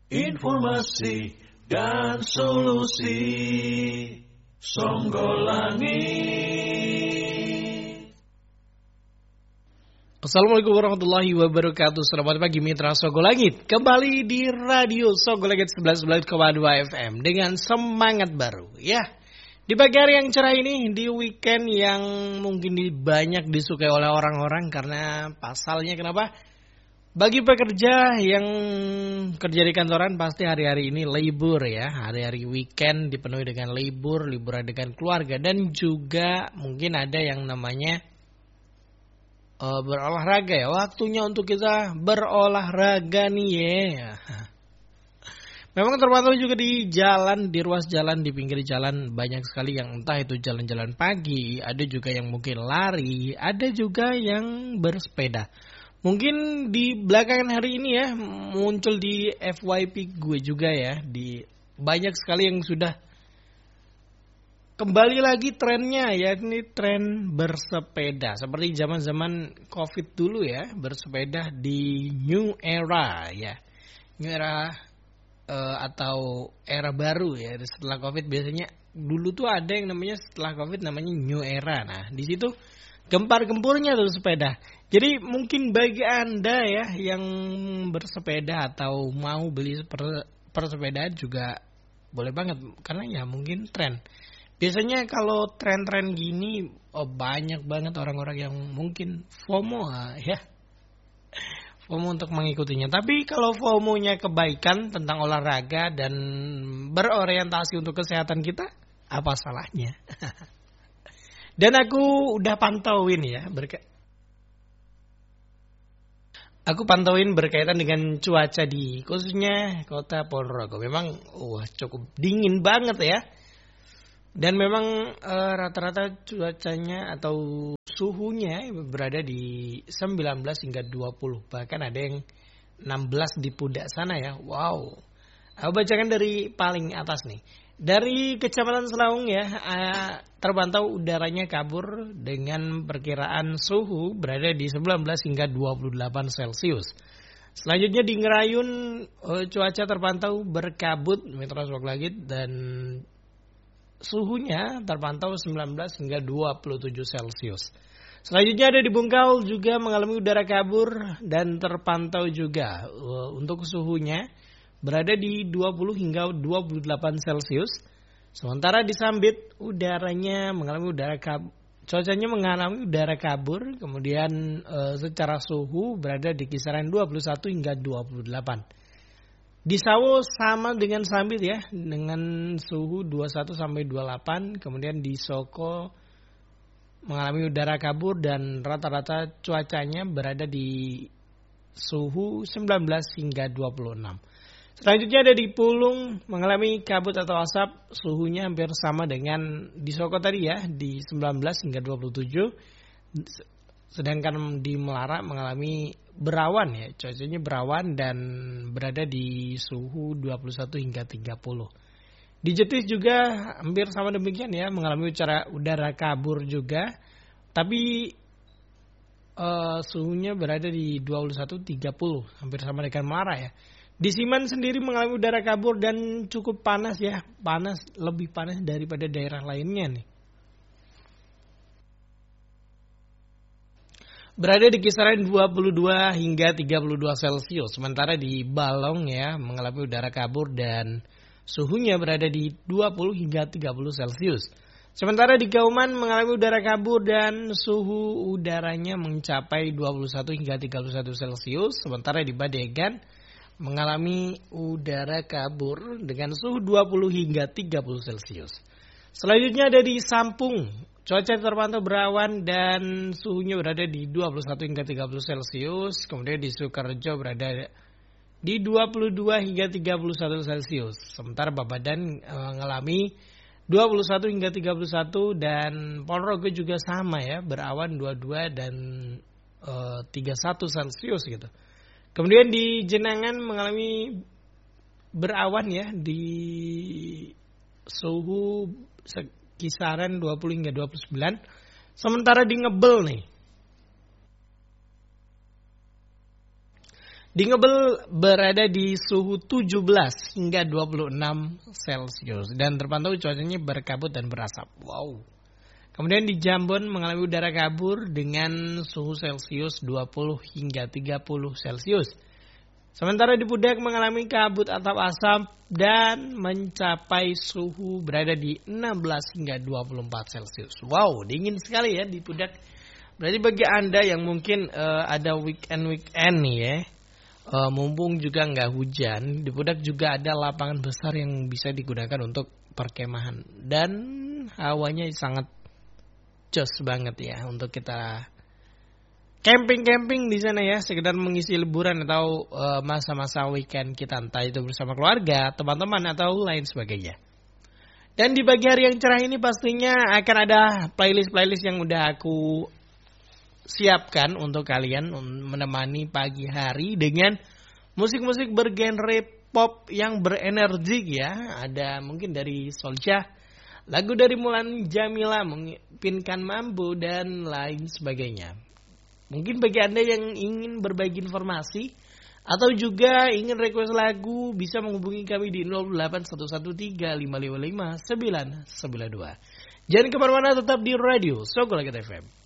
informasi dan solusi. Songgolangit. Assalamualaikum warahmatullahi wabarakatuh. Selamat pagi mitra Songgolangit. Kembali di radio Songgolangit 11.2 FM dengan semangat baru ya. Di pagi hari yang cerah ini, di weekend yang mungkin banyak disukai oleh orang-orang karena pasalnya kenapa? Bagi pekerja yang kerja di kantoran pasti hari-hari ini libur ya. Hari-hari weekend dipenuhi dengan libur, liburan dengan keluarga. Dan juga mungkin ada yang namanya berolahraga ya. Waktunya untuk kita berolahraga nih ya. Memang terpantau juga di jalan, di ruas jalan, di pinggir jalan banyak sekali yang entah itu jalan-jalan pagi. Ada juga yang mungkin lari, ada juga yang bersepeda. Mungkin di belakangan hari ini ya muncul di FYP gue juga ya, di banyak sekali yang sudah kembali lagi trennya yakni tren bersepeda seperti zaman-zaman Covid dulu ya, bersepeda di new era ya. New era atau era baru ya, setelah Covid biasanya dulu tuh ada yang namanya setelah Covid namanya new era. Nah, di situ gempar-gempurnya tuh sepeda. Jadi mungkin bagi Anda ya yang bersepeda atau mau beli persepedaan juga boleh banget. Karena ya mungkin tren. Biasanya kalau tren-tren gini banyak banget orang-orang yang mungkin FOMO ya. FOMO untuk mengikutinya. Tapi kalau FOMO-nya kebaikan tentang olahraga dan berorientasi untuk kesehatan kita, apa salahnya? Dan aku udah pantauin ya, aku pantauin berkaitan dengan cuaca di khususnya kota Ponorogo. Memang cukup dingin banget ya. Dan memang rata-rata cuacanya atau suhunya berada di 19 hingga 20. Bahkan ada yang 16 di puncak sana ya. Wow. Aku bacakan dari paling atas nih. Dari Kecamatan Selaung ya, terpantau udaranya kabur dengan perkiraan suhu berada di 19 hingga 28 Celcius. Selanjutnya di Ngerayun cuaca terpantau berkabut Metro Songgolangit dan suhunya terpantau 19 hingga 27 Celcius. Selanjutnya ada di Bungkal juga mengalami udara kabur dan terpantau juga untuk suhunya berada di 20 hingga 28 Celcius. Sementara di Sambit cuacanya mengalami udara kabur, kemudian secara suhu berada di kisaran 21 hingga 28. Di Sawo sama dengan Sambit ya, dengan suhu 21 sampai 28, kemudian di Soko mengalami udara kabur dan rata-rata cuacanya berada di suhu 19 hingga 26. Selanjutnya ada di Pulung mengalami kabut atau asap, suhunya hampir sama dengan di Soko tadi ya, di 19 hingga 27. Sedangkan di Melara mengalami berawan ya, cuacanya berawan dan berada di suhu 21 hingga 30. Di Jetis juga hampir sama demikian ya, mengalami udara kabur juga, tapi suhunya berada di 21 30, hampir sama dengan Melara ya. Di Siman sendiri mengalami udara kabur dan cukup panas ya. Lebih panas daripada daerah lainnya nih. Berada di kisaran 22 hingga 32 Celcius. Sementara di Balong ya mengalami udara kabur dan suhunya berada di 20 hingga 30 Celcius. Sementara di Kauman mengalami udara kabur dan suhu udaranya mencapai 21 hingga 31 Celcius. Sementara di Badegan mengalami udara kabur dengan suhu 20 hingga 30 Celcius. Selanjutnya ada di Sampung. Cuaca terpantau berawan dan suhunya berada di 21 hingga 30 Celcius. Kemudian di Sukorejo berada di 22 hingga 31 Celcius. Sementara Babadan mengalami 21 hingga 31 dan Ponorogo juga sama ya, berawan 22 dan 31 Celcius gitu. Kemudian di Jenangan mengalami berawan ya di suhu kisaran 20 hingga 29. Sementara di Ngebel nih Di Ngebel berada di suhu 17 hingga 26 Celcius dan terpantau cuacanya berkabut dan berasap. Wow. Kemudian di Jambon mengalami udara kabur dengan suhu Celcius 20 hingga 30 Celcius. Sementara di Pudak mengalami kabut atau asap dan mencapai suhu berada di 16 hingga 24 Celcius. Wow, dingin sekali ya di Pudak. Berarti bagi Anda yang mungkin ada weekend nih ya. Mumpung juga nggak hujan, di Pudak juga ada lapangan besar yang bisa digunakan untuk perkemahan dan hawanya sangat jos banget ya untuk kita camping di sana ya, sekedar mengisi liburan atau masa-masa weekend kita, entah itu bersama keluarga, teman-teman atau lain sebagainya. Dan di pagi hari yang cerah ini pastinya akan ada playlist yang udah aku siapkan untuk kalian menemani pagi hari dengan musik-musik bergenre pop yang berenergi ya. Ada mungkin dari Soulja, lagu dari Mulan Jamila, Pinkan Mambo dan lain sebagainya. Mungkin bagi Anda yang ingin berbagi informasi atau juga ingin request lagu bisa menghubungi kami di 08113555992. Jangan kemana-mana, tetap di radio Sogolaget FM.